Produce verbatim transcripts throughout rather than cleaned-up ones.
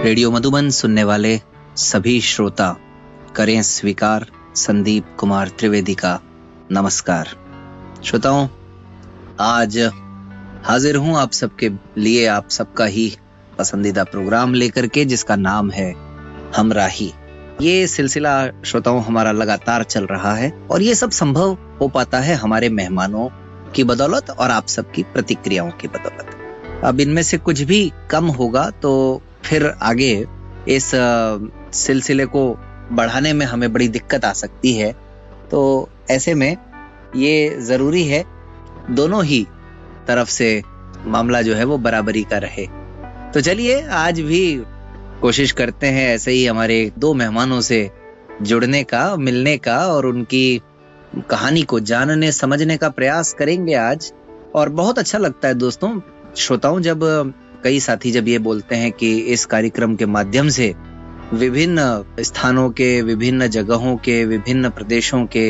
Radio Madhuban सुनने वाले सभी श्रोता करें स्वीकार संदीप कुमार त्रिवेदी का नमस्कार। श्रोताओं, आज हाजिर हूं आप सबके लिए आप सबका ही पसंदीदा प्रोग्राम लेकर के, जिसका नाम है हमराही। ये सिलसिला श्रोताओं हमारा लगातार चल रहा है और ये सब संभव हो पाता है हमारे मेहमानों की बदौलत और आप सबकी प्रतिक्रियाओं की बदौलत। अब इनमें से कुछ भी कम होगा तो फिर आगे इस सिलसिले को बढ़ाने में हमें बड़ी दिक्कत आ सकती है। तो ऐसे में ये जरूरी है दोनों ही तरफ से मामला जो है वो बराबरी का रहे। तो चलिए आज भी कोशिश करते हैं ऐसे ही हमारे दो मेहमानों से जुड़ने का, मिलने का और उनकी कहानी को जानने समझने का प्रयास करेंगे आज। और बहुत अच्छा लगता है दोस्तों, श्रोताओं, जब कई साथी जब ये बोलते हैं कि इस कार्यक्रम के माध्यम से विभिन्न स्थानों के, विभिन्न जगहों के, विभिन्न प्रदेशों के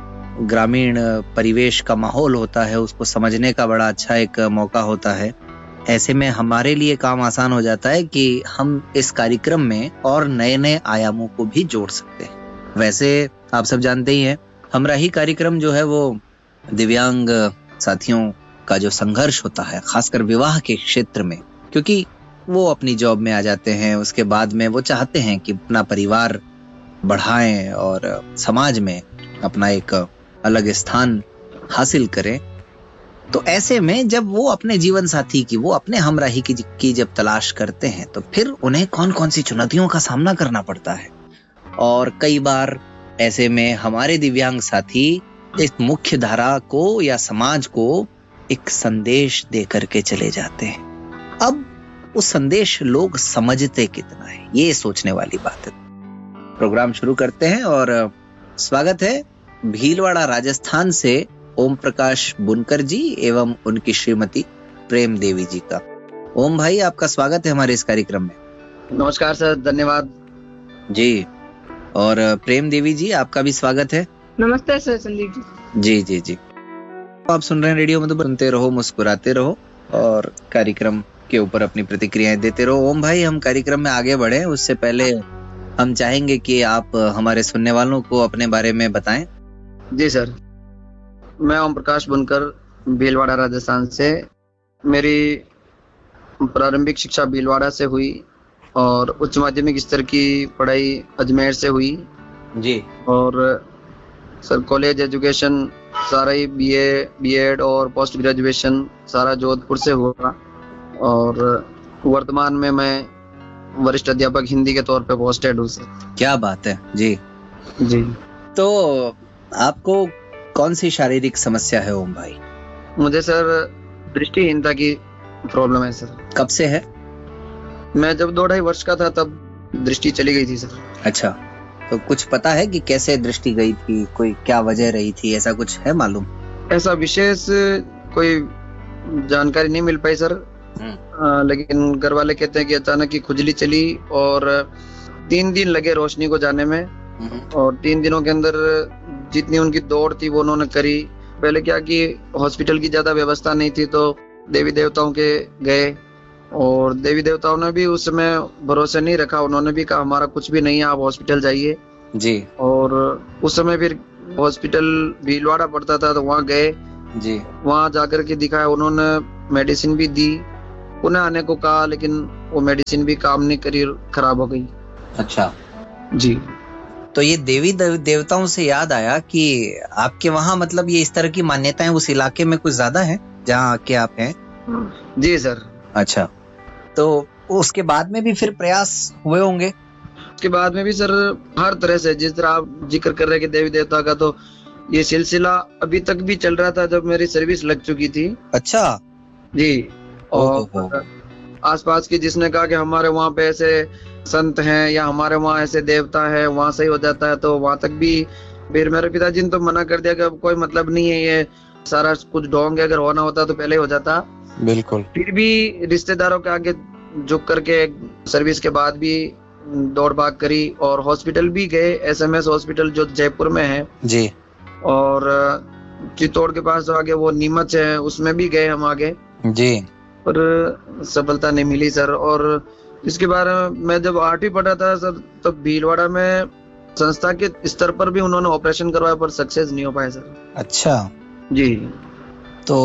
ग्रामीण परिवेश का माहौल होता है, उसको समझने का बड़ा अच्छा एक मौका होता है। ऐसे में हमारे लिए काम आसान हो जाता है कि हम इस कार्यक्रम में और नए नए आयामों को भी जोड़ सकते हैं। वैसे आप सब जानते ही हैं, हमराही कार्यक्रम जो है वो दिव्यांग साथियों का जो संघर्ष होता है, खासकर विवाह के क्षेत्र में, क्योंकि वो अपनी जॉब में आ जाते हैं, उसके बाद में वो चाहते हैं कि अपना परिवार बढ़ाएं और समाज में अपना एक अलग स्थान हासिल करें। तो ऐसे में जब वो अपने जीवन साथी की, वो अपने हमराही की, की जब तलाश करते हैं तो फिर उन्हें कौन कौन सी चुनौतियों का सामना करना पड़ता है। और कई बार ऐसे में हमारे दिव्यांग साथी इस मुख्य धारा को या समाज को एक संदेश दे करके चले जाते हैं। अब उस संदेश लोग समझते कितना है, ये सोचने वाली बात है। प्रोग्राम शुरू करते हैं और स्वागत है भीलवाड़ा राजस्थान से ओम प्रकाश बुनकर जी एवं उनकी श्रीमती प्रेम देवी जी का। ओम भाई, आपका स्वागत है हमारे इस कार्यक्रम में। नमस्कार सर, धन्यवाद जी। और प्रेम देवी जी, आपका भी स्वागत है। नमस्ते सर संदीप जी। जी जी जी। आप सुन रहे हैं रेडियो मधुबन, सुनते रहो, मुस्कुराते रहो और कार्यक्रम के ऊपर अपनी प्रतिक्रियाएं देते रहो। ओम भाई, हम कार्यक्रम में आगे बढ़े उससे पहले हम चाहेंगे कि आप हमारे सुनने वालों को अपने बारे में बताएं। जी सर, मैं ओम प्रकाश बुनकर, भीलवाड़ा राजस्थान से। मेरी प्रारंभिक शिक्षा भीलवाड़ा से हुई और उच्च माध्यमिक स्तर की पढ़ाई अजमेर से हुई जी। और सर कॉलेज एजुकेशन सारा ही बीए, बीएड और पोस्ट ग्रेजुएशन सारा जोधपुर से हुआ। और वर्तमान में मैं वरिष्ठ अध्यापक हिंदी के तौर पे पोस्टेड हूँ सर। क्या बात है जी जी। तो आपको कौन सी शारीरिक समस्या है ओम भाई? मुझे सर दृष्टिहीनता की प्रॉब्लम है सर। कब से है? मैं जब दो ढाई वर्ष का था तब दृष्टि चली गई थी सर। अच्छा, तो कुछ पता है कि कैसे दृष्टि गई थी, कोई क्या वजह रही थी, ऐसा कुछ है मालूम? ऐसा विशेष कोई जानकारी नहीं मिल पाई सर। आ, लेकिन घर वाले कहते हैं कि अचानक ही खुजली चली और तीन दिन लगे रोशनी को जाने में। और तीन दिनों के अंदर जितनी उनकी दौड़ थी वो उन्होंने करी। पहले क्या कि हॉस्पिटल की ज्यादा व्यवस्था नहीं थी तो देवी देवताओं के गए और देवी देवताओं ने भी उस समय भरोसा नहीं रखा। उन्होंने भी कहा हमारा कुछ भी नहीं है, आप हॉस्पिटल जाइए जी। और उस समय फिर हॉस्पिटल भीलवाड़ा पड़ता था तो वहाँ गए जी। वहाँ जाकर के दिखाया, उन्होंने मेडिसिन भी दी, पुनः आने को कहा, लेकिन वो मेडिसिन भी काम नहीं करी, खराब हो गई। अच्छा जी। तो ये देवी देवताओं से याद आया कि आपके वहाँ मतलब ये इस तरह की मान्यताएं उस इलाके में कुछ ज्यादा है जहाँ के आप हैं? जी सर। अच्छा, तो उसके बाद में भी फिर प्रयास हुए होंगे? उसके बाद में भी सर हर तरह से, जिस तरह आप जिक्र कर रहे हैं कि देवी देवता का, तो ये सिलसिला अभी तक भी चल रहा था जब मेरी सर्विस लग चुकी थी। अच्छा जी। और आसपास की जिसने कहा कि हमारे वहाँ पे ऐसे संत हैं या हमारे वहाँ ऐसे देवता है, वहाँ सही हो जाता है, तो वहाँ तक भी फिर मेरे पिताजी ने तो मना कर दिया कि अब कोई मतलब नहीं है, ये सारा कुछ ढोंग है, अगर होना होता तो पहले हो जाता। बिल्कुल। फिर भी रिश्तेदारों के आगे झुक करके सर्विस के बाद भी दौड़ भाग करी और हॉस्पिटल भी गए, एसएमएस हॉस्पिटल जो जयपुर में है जी। और चित्तौड़ के पास जो आगे वो नीमच है उसमें भी गए हम आगे जी, पर सफलता नहीं मिली सर। और इसके बारे में मैं जब आठवीं पढ़ा था सर, तब भीलवाड़ा में संस्था के स्तर पर भी उन्होंने ऑपरेशन करवाया पर सक्सेस नहीं हो पाया सर। अच्छा जी। तो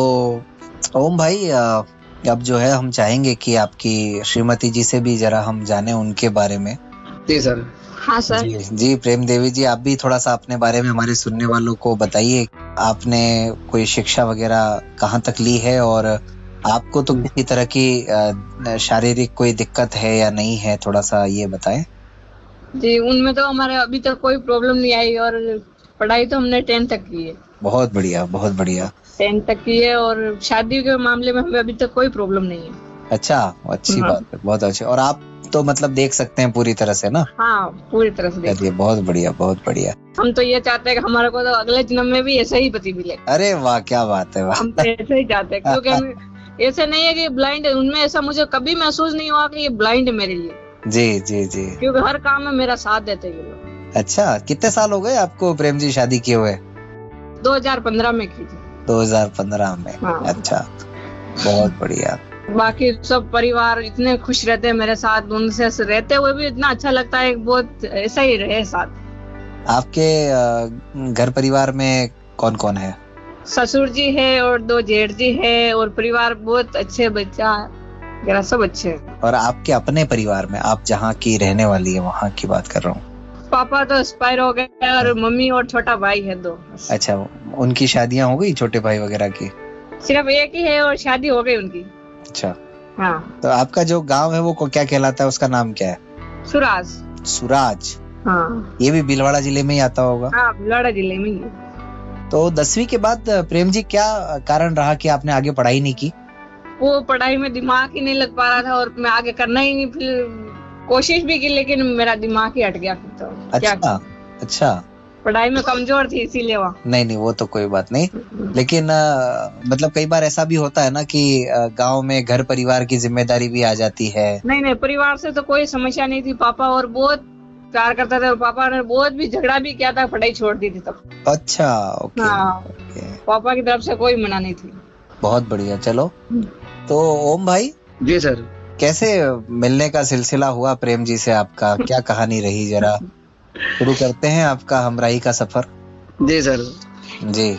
ओम भाई, अब जो है हम चाहेंगे कि आपकी श्रीमती जी से भी जरा हम जाने उनके बारे में। जी सर। हाँ सर। जी, जी प्रेम देवी जी, आप भी थोड़ा सा अपने बारे में हमारे सुनने वालों को बताइए। आपने कोई शिक्षा वगैरह कहाँ तक ली है और आपको तो किसी तरह की शारीरिक कोई दिक्कत है या नहीं है, थोड़ा सा ये बताएं। जी, उनमें तो हमारे अभी तक कोई प्रॉब्लम नहीं आई और पढ़ाई तो हमने टेंथ तक की है। बहुत बढ़िया, बहुत बढ़िया। टेंथ तक की है और शादी के मामले में हमें अभी तक कोई प्रॉब्लम नहीं है। अच्छा, अच्छी बात है, बहुत अच्छी। और आप तो मतलब देख सकते हैं पूरी तरह से ना? हाँ, पूरी तरह से देख। बहुत बढ़िया, बहुत बढ़िया। हम तो ये चाहते हैं कि हमारे को तो अगले जन्म में भी ऐसा ही पति मिले। अरे वाह, क्या बात है, वाह। हम तो ऐसा ही चाहते हैं, क्योंकि हम ऐसा नहीं है कि ब्लाइंड है, उनमें ऐसा मुझे कभी महसूस नहीं हुआ कि ये ब्लाइंड है मेरे लिए। जी जी जी। क्योंकि हर काम में मेरा साथ देते हैं ये लोग। अच्छा, कितने साल हो गए आपको प्रेम जी शादी किए हुए? दो हज़ार पंद्रह में की थी। दो हज़ार पंद्रह में। हाँ। अच्छा, बहुत बढ़िया। बाकी सब परिवार इतने खुश रहते हैं मेरे साथ, उनसे रहते हुए भी इतना अच्छा लगता है, बहुत ऐसा ही रहे साथ। आपके घर परिवार में कौन कौन है? ससुर जी है और दो जेठ जी है और परिवार बहुत अच्छे, बच्चा वगैरह सब अच्छे। और आपके अपने परिवार में, आप जहाँ की रहने वाली है वहाँ की बात कर रहा हूँ। पापा तो एक्सपायर हो गए और मम्मी और छोटा भाई है दो। अच्छा, उनकी शादियाँ हो गई, छोटे भाई वगैरह की? सिर्फ एक ही है और शादी हो गई उनकी। अच्छा। हाँ। तो आपका जो गांव है वो क्या कहलाता है, उसका नाम क्या है? सुराज। सुराज। हाँ। ये भी भीलवाड़ा जिले में ही आता होगा? हाँ, भीलवाड़ा जिले में ही। तो दसवीं के बाद प्रेम जी क्या कारण रहा कि आपने आगे पढ़ाई नहीं की? वो पढ़ाई में दिमाग ही नहीं लग पा रहा था और मैं आगे करना ही नहीं, फिर कोशिश भी की लेकिन मेरा दिमाग ही हट गया फिर तो। अच्छा, क्या? अच्छा, पढ़ाई में कमजोर थी इसीलिए वहाँ। नहीं नहीं, वो तो कोई बात नहीं, लेकिन आ, मतलब कई बार ऐसा भी होता है ना कि गांव में घर परिवार की जिम्मेदारी भी आ जाती है। नहीं नहीं, परिवार से तो कोई समस्या नहीं थी, पापा और बहुत प्यार करते थे और पापा ने बहुत भी झगड़ा भी किया था, पढ़ाई छोड़ दी थी तब। अच्छा, ओके। हाँ, ओके। पापा की तरफ से कोई मना नहीं थी। बहुत बढ़िया। चलो, तो ओम भाई। जी सर। कैसे मिलने का सिलसिला हुआ प्रेम जी से आपका, क्या कहानी रही, जरा शुरू करते हैं आपका हमराही का सफर। जी सर। जी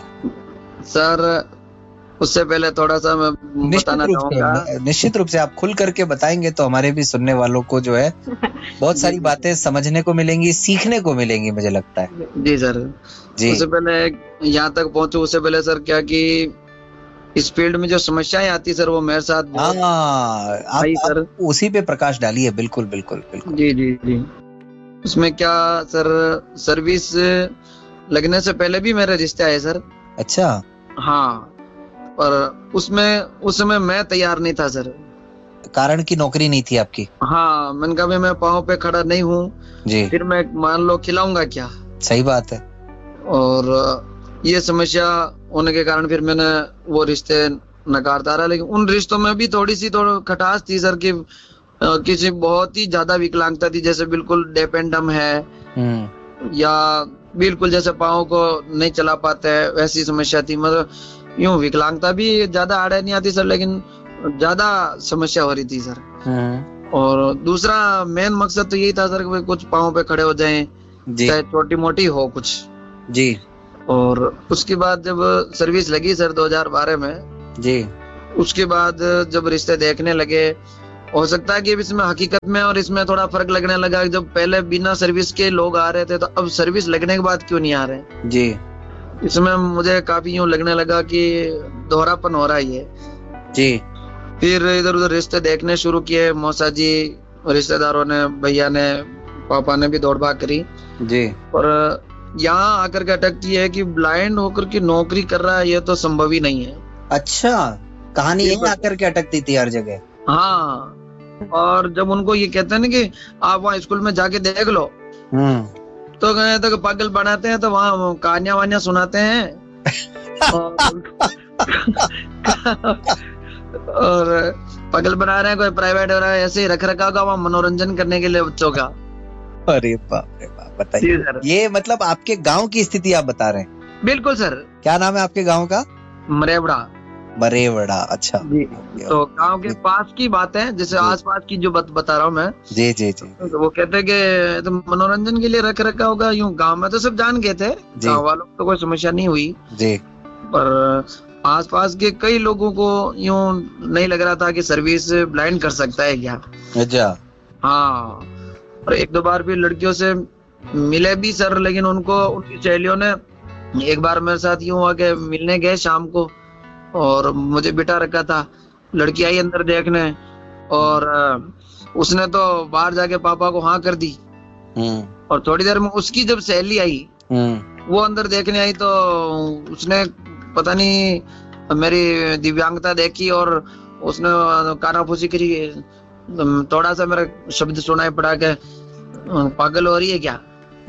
सर, उससे पहले थोड़ा सा मैं बताना चाहूंगा। निश्चित रूप से आप खुल करके बताएंगे तो हमारे भी सुनने वालों को जो है बहुत सारी बातें समझने को मिलेंगी, सीखने को मिलेंगी, मुझे लगता है। जी सर। जी। उससे पहले यहाँ तक पहुंचू, उससे पहले सर क्या कि इस फील्ड में जो समस्याएं आती सर, वो मेरे साथ हाँ, आप, सर आप उसी पे प्रकाश डालिए। बिल्कुल बिल्कुल बिल्कुल। जी जी जी। उसमें क्या सर, सर्विस लगने से पहले भी मेरे रिश्ते आए सर। अच्छा। हाँ, पर उसमें उस समय मैं तैयार नहीं था सर। कारण की नौकरी नहीं थी आपकी? हाँ, मैंने कहा मैं पाँव पे खड़ा नहीं हूँ जी, फिर मैं मान लो खिलाऊंगा क्या? सही बात है। और ये समस्या होने के कारण फिर मैंने वो रिश्ते नकारता रहा, लेकिन उन रिश्तों में भी थोड़ी सी थोड़ी खटास थी सर कि किसी बहुत ही ज्यादा विकलांगता थी, जैसे बिल्कुल डेफ एंड डम है या बिल्कुल जैसे पाँव को नहीं चला पाते है, वैसी समस्या थी। मतलब यूं विकलांगता भी ज्यादा आड़े नहीं आती सर, लेकिन ज्यादा समस्या हो रही थी सर। और दूसरा मेन मकसद तो यही था सर कि कुछ पाँव पे खड़े हो जाएं, चाहे छोटी मोटी हो कुछ जी। और उसके बाद जब सर्विस लगी सर दो हज़ार बारह में जी, उसके बाद जब रिश्ते देखने लगे, हो सकता है कि इसमें हकीकत में और इसमें थोड़ा फर्क लगने लगा। जब पहले बिना सर्विस के लोग आ रहे थे तो अब सर्विस लगने के बाद क्यों नहीं आ रहे जी, इसमें मुझे काफी यूं लगने लगा कि दोहरापन हो रहा है जी। फिर इधर उधर रिश्ते देखने शुरू किए, मौसा जी, रिश्तेदारों ने, भैया ने, पापा ने भी दौड़ भाग करी जी। और यहाँ आकर के अटकती है कि ब्लाइंड होकर के नौकरी कर रहा है, ये तो संभव ही नहीं है। अच्छा, कहानी यहीं आकर के अटकती थी हर जगह। हाँ, और जब उनको ये कहते हैं ना कि आप वहाँ स्कूल में जाके देख लो, तो कहते तो पागल बनाते हैं, तो वहाँ कहानियां वानियां सुनाते हैं और, और पागल बना रहे हैं, कोई प्राइवेट हो रहा है, ऐसे ही रख रखा होगा वहाँ मनोरंजन करने के लिए बच्चों का। अरे बाप रे बाप, बताइए। ये मतलब आपके गांव की स्थिति आप बता रहे हैं? बिल्कुल सर। क्या नाम है आपके गांव का? मरेवड़ा। बरेवड़ा, अच्छा जी। तो गांव के पास की बात है, जैसे आसपास की जो बत, बता रहा हूँ मैं। जी जी जी। तो वो कहते हैं कि तो मनोरंजन के लिए रख रखा होगा, यूं गांव में तो सब जान गए थे, गांव वालों को तो कोई समस्या नहीं हुई जी, पर आसपास के कई लोगों को यूं नहीं लग रहा था कि सर्विस ब्लाइंड कर सकता है क्या। अच्छा। हाँ, और एक दो बार भी लड़कियों से मिले भी सर, लेकिन उनको उनकी सहेलियों ने एक बार मेरे साथ यूं हुआ कि मिलने गए शाम को और मुझे बिठा रखा था, लड़की आई अंदर देखने और उसने तो बाहर जाके पापा को हाँ कर दी और थोड़ी देर में उसकी जब सहेली आई वो अंदर देखने आई तो उसने पता नहीं मेरी दिव्यांगता देखी और उसने कानाफूसी करी, थोड़ा सा मेरा शब्द सुनाई पड़ा के पागल हो रही है क्या।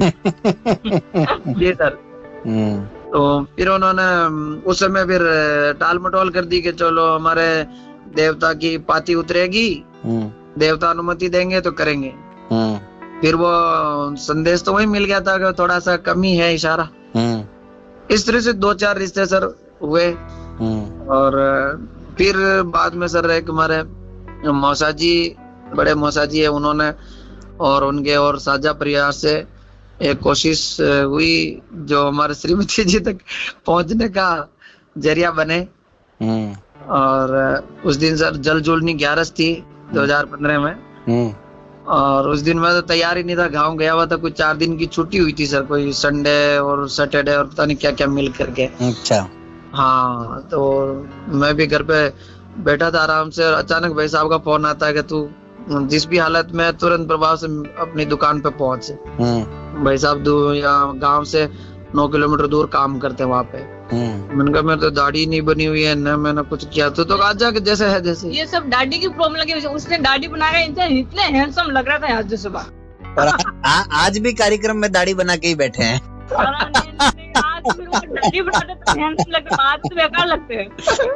जी सर। तो फिर उन्होंने उस समय फिर टाल मटोल कर दी कि चलो हमारे देवता की पाती उतरेगी, देवता अनुमति देंगे तो करेंगे। फिर वो संदेश तो वही मिल गया था कि थोड़ा सा कमी है इशारा। इस तरह से दो चार रिश्ते सर हुए और फिर बाद में सर एक हमारे मौसा जी, बड़े मौसा जी है, उन्होंने और उनके और साझा परिवार से एक कोशिश हुई जो हमारे श्रीमती जी तक पहुंचने का जरिया बने। और उस दिन सर जल जुलनी ग्यारस थी दो हज़ार पंद्रह में और उस दिन मैं तो तैयार ही नहीं था, गांव गया हुआ था, कुछ चार दिन की छुट्टी हुई थी सर, कोई संडे और सैटरडे और पता नहीं क्या क्या मिल करके। अच्छा। हाँ, तो मैं भी घर पे बैठा था आराम से और अचानक भाई साहब का फोन आता है कि तू जिस भी हालत में तुरंत प्रभाव से अपनी दुकान पे पहुंच। भाई साहब दूर या गांव से नौ किलोमीटर दूर काम करते हैं वहाँ पे। मैंने कहा मैं तो दाढ़ी नहीं बनी हुई है न मैंने कुछ किया तो तो आज जाके जैसे है जैसे। ये सब दाढ़ी की प्रॉब्लम लगी, उसने दाढ़ी बनाया, इतने हैंडसम लग रहा था आज सुबह। और आ, आज भी कार्यक्रम में दाढ़ी बना के ही बैठे हैं। आज फिर वो दाढ़ी बनाते तो हैंडसम लगते, आज तो बेकार लगते हैं।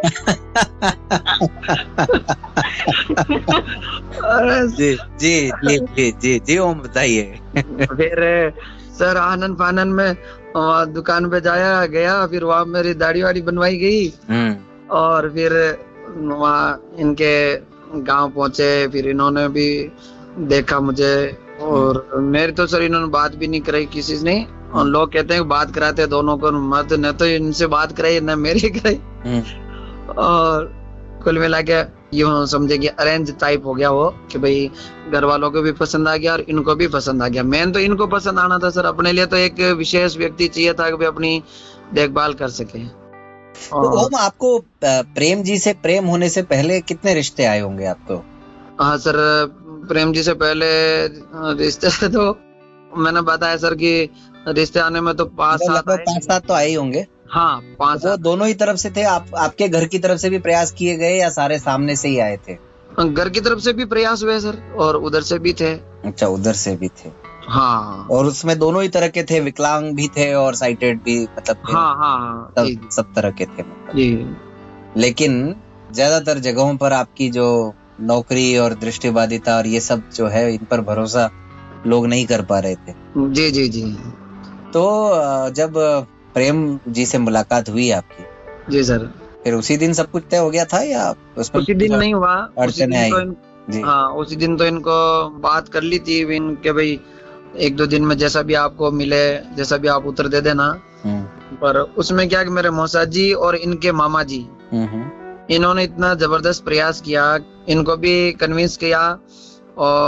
जी जी जी जी जी जी ओम बताइए। फिर सर आनंद फानन में दुकान पे जाया गया, फिर वहाँ मेरी दाढ़ी वाड़ी बनवाई गई और फिर वहाँ इनके गांव पहुंचे, फिर इन्होंने भी देखा मुझे और मेरी तो सर इन्होंने बात भी नहीं कराई किसी ने। और लोग कहते हैं बात कराते दोनों को, मत न तो इनसे बात कराई न मेरी कराई। और कुल मिला के यूं समझे कि अरेंज टाइप हो गया वो कि भाई घर वालों को भी पसंद आ गया और इनको भी पसंद आ गया। मेन तो इनको पसंद आना था सर, अपने लिए तो एक विशेष व्यक्ति चाहिए था कि भाई अपनी देखभाल कर सके। तो ओम, आपको प्रेम जी से प्रेम होने से पहले कितने रिश्ते आए होंगे आपको? हाँ सर, प्रेम जी से पहले रिश्ते तो मैंने बताया सर कि रिश्ते आने में तो पाँच सात पाँच सात तो आए ही होंगे। हाँ पाँच वो दोनों ही तरफ से थे? आप आपके घर की तरफ से भी प्रयास किए गए या सारे सामने से ही आए थे? घर की तरफ से भी प्रयास हुए सर और उधर से भी थे। अच्छा, उधर से भी थे। हाँ, और उसमें दोनों ही तरह के थे, विकलांग भी थे और साइटेड भी, मतलब हाँ हाँ सब, सब तरह के थे जी। लेकिन ज्यादातर जगहों पर आपकी जो नौकरी और दृष्टिबाधिता और ये सब जो है, इन पर भरोसा लोग नहीं कर पा रहे थे। जी जी जी। तो जब प्रेम जी से मुलाकात हुई आपकी, जी सर, फिर उसी दिन सब कुछ तय हो गया था या उसमें उसी दिन नहीं हुआ? अड़चने आई? तो हाँ, उसी दिन तो इनको बात कर ली थी इनके भाई एक दो दिन में जैसा भी आपको मिले, जैसा भी आप उत्तर दे देना। पर उसमें क्या कि मेरे मौसा जी और इनके मामा जी, इन्होंने इतना जबरदस्त प्रयास किया, इनको भी कन्विंस किया और